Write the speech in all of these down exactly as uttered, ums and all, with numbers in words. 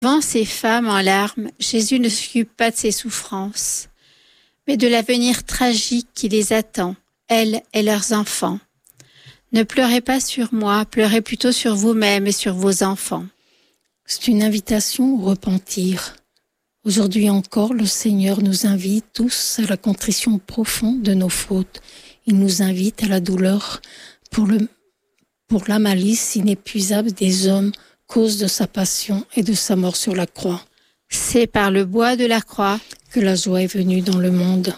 Devant ces femmes en larmes, Jésus ne s'occupe pas de ses souffrances, mais de l'avenir tragique qui les attend, elles et leurs enfants. Ne pleurez pas sur moi, pleurez plutôt sur vous-même et sur vos enfants. C'est une invitation au repentir. Aujourd'hui encore, le Seigneur nous invite tous à la contrition profonde de nos fautes. Il nous invite à la douleur pour, le, pour la malice inépuisable des hommes, cause de sa passion et de sa mort sur la croix. C'est par le bois de la croix que la joie est venue dans le monde.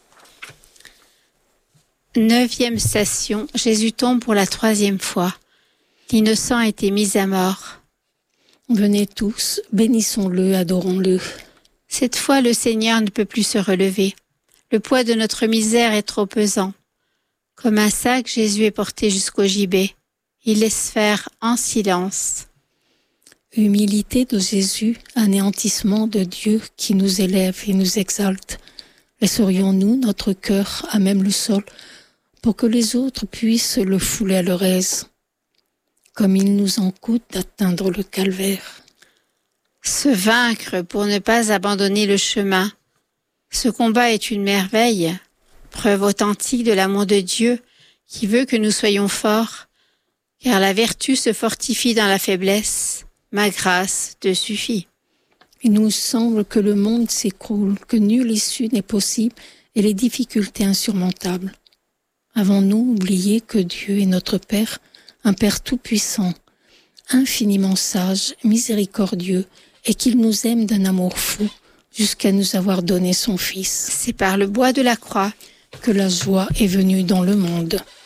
Neuvième station, Jésus tombe pour la troisième fois. L'innocent a été mis à mort. Venez tous, bénissons-le, adorons-le. Cette fois, le Seigneur ne peut plus se relever. Le poids de notre misère est trop pesant. Comme un sac, Jésus est porté jusqu'au gibet. Il laisse faire en silence. Humilité de Jésus, anéantissement de Dieu qui nous élève et nous exalte. Laisserions-nous notre cœur à même le sol pour que les autres puissent le fouler à leur aise, comme il nous en coûte d'atteindre le calvaire. Se vaincre pour ne pas abandonner le chemin. Ce combat est une merveille, preuve authentique de l'amour de Dieu qui veut que nous soyons forts, car la vertu se fortifie dans la faiblesse. Ma grâce te suffit. Il nous semble que le monde s'écroule, que nulle issue n'est possible et les difficultés insurmontables. Avons-nous oublié que Dieu est notre Père, un Père tout-puissant, infiniment sage, miséricordieux, et qu'il nous aime d'un amour fou, jusqu'à nous avoir donné son Fils. C'est par le bois de la croix que la joie est venue dans le monde.